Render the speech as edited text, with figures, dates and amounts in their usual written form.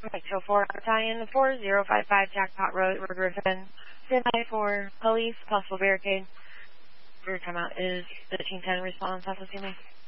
Metro 4, Battalion 4055, Jackpot Road, Griffin. Stand by for police, possible barricade. Your timeout is 1310, response, Alpha CMA.